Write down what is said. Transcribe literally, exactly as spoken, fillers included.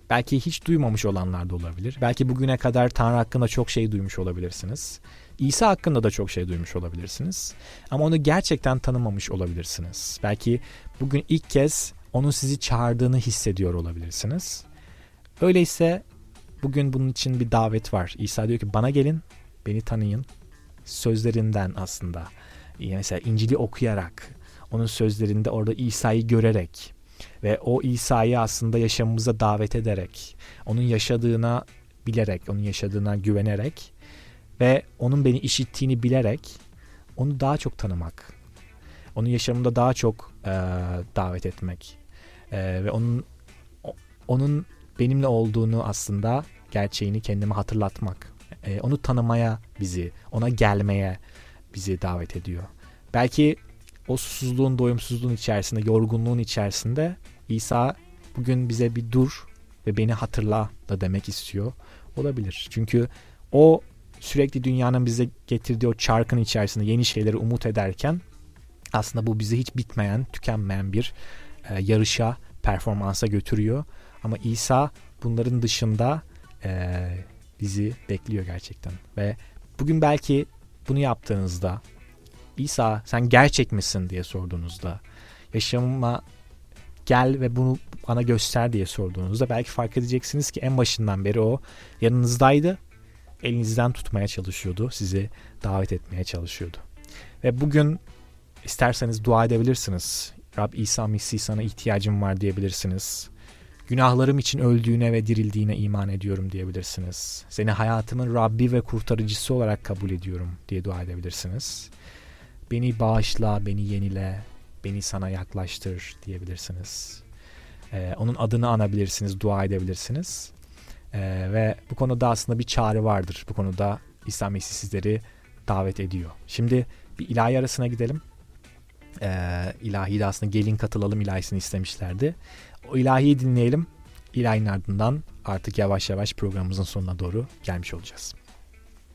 Belki hiç duymamış olanlar da olabilir. Belki bugüne kadar Tanrı hakkında çok şey duymuş olabilirsiniz. İsa hakkında da çok şey duymuş olabilirsiniz. Ama onu gerçekten tanımamış olabilirsiniz. Belki bugün ilk kez onun sizi çağırdığını hissediyor olabilirsiniz. Öyleyse bugün bunun için bir davet var. İsa diyor ki bana gelin, beni tanıyın. Sözlerinden aslında. Yani mesela İncil'i okuyarak, onun sözlerinde orada İsa'yı görerek ve o İsa'yı aslında yaşamımıza davet ederek, onun yaşadığına bilerek, onun yaşadığına güvenerek ve onun beni işittiğini bilerek onu daha çok tanımak, onu yaşamımda daha çok e, davet etmek e, ve onun onun benimle olduğunu aslında gerçeğini kendime hatırlatmak, e, onu tanımaya bizi, ona gelmeye bizi davet ediyor. Belki o susuzluğun, doyumsuzluğun içerisinde, yorgunluğun içerisinde İsa bugün bize bir dur ve beni hatırla da demek istiyor olabilir. Çünkü o sürekli dünyanın bize getirdiği o çarkın içerisinde yeni şeyleri umut ederken aslında bu bizi hiç bitmeyen, tükenmeyen bir e, yarışa, performansa götürüyor. Ama İsa bunların dışında e, bizi bekliyor gerçekten. Ve bugün belki bunu yaptığınızda, İsa sen gerçek misin diye sorduğunuzda, yaşamıma gel ve bunu bana göster diye sorduğunuzda belki fark edeceksiniz ki en başından beri o yanınızdaydı. Elinizden tutmaya çalışıyordu. Sizi davet etmeye çalışıyordu. Ve bugün isterseniz dua edebilirsiniz. Rab İsa Mesih sana ihtiyacım var diyebilirsiniz. Günahlarım için öldüğüne ve dirildiğine iman ediyorum diyebilirsiniz. Seni hayatımın Rabbi ve kurtarıcısı olarak kabul ediyorum diye dua edebilirsiniz. Beni bağışla, beni yenile, beni sana yaklaştır diyebilirsiniz. Ee, onun adını anabilirsiniz, dua edebilirsiniz. Ee, ve bu konuda aslında bir çağrı vardır. Bu konuda İsa Mesih sizleri davet ediyor. Şimdi bir ilahi arasına gidelim. Ee, ilahi de aslında gelin katılalım ilahisini istemişlerdi. O ilahiyi dinleyelim. İlahinin ardından artık yavaş yavaş programımızın sonuna doğru gelmiş olacağız.